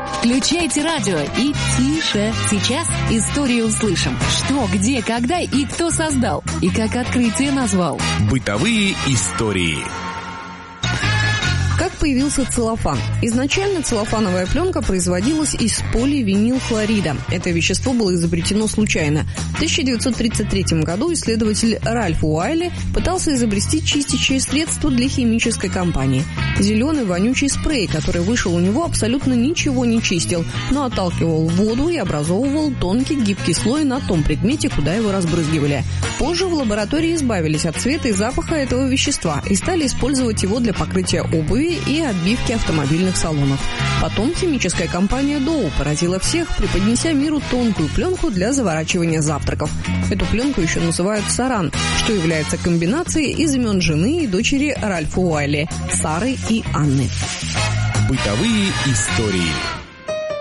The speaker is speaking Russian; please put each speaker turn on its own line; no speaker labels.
Включайте радио и тише. Сейчас историю услышим. Что, где, когда и кто создал. И как открытие назвал.
Бытовые истории.
Как появился целлофан? Изначально целлофановая пленка производилась из поливинилхлорида. Это вещество было изобретено случайно. В 1933 году исследователь Ральф Уайли пытался изобрести чистящее средство для химической компании. Зеленый вонючий спрей, который вышел у него, абсолютно ничего не чистил, но отталкивал воду и образовывал тонкий гибкий слой на том предмете, куда его разбрызгивали. Позже в лаборатории избавились от цвета и запаха этого вещества и стали использовать его для покрытия обуви и отбивки автомобильных салонов. Потом химическая компания Dow поразила всех, преподнеся миру тонкую пленку для заворачивания завтраков. Эту пленку еще называют саран, что является комбинацией из имен жены и дочери Ральфа Уайли – Сары и Анны.
Бытовые истории.